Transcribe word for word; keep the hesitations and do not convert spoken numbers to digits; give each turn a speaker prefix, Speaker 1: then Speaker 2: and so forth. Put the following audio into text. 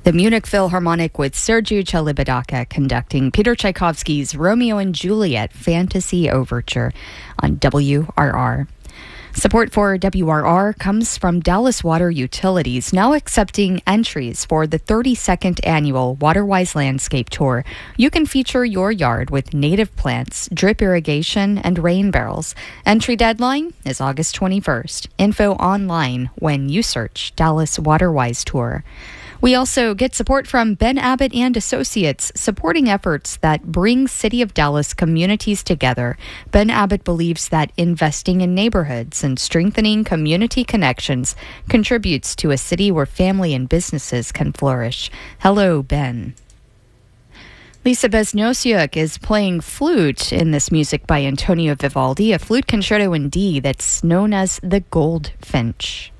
Speaker 1: The Munich Philharmonic with Sergiu Celibidache conducting Peter Tchaikovsky's Romeo and Juliet Fantasy Overture on W R R. Support for W R R comes from Dallas Water Utilities, now accepting entries for the thirty-second annual Waterwise Landscape Tour. You can feature your yard with native plants, drip irrigation, and rain barrels. Entry deadline is August twenty-first. Info online when you search Dallas Waterwise Tour. We also get support from Ben Abbott and Associates, supporting efforts that bring City of Dallas communities together. Ben Abbott believes that investing in neighborhoods and strengthening community connections contributes to a city where family and businesses can flourish. Hello, Ben. Lisa Besnosiuk is playing flute in this music by Antonio Vivaldi, a flute concerto in D that's known as the Goldfinch.